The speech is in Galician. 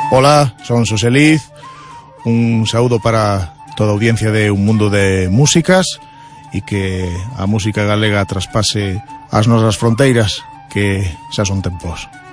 Hola, son Xosé Liz. Un saúdo para toda a audiencia de Un Mundo de Músicas e que a música galega traspase as nosas fronteiras, que xa son tempos.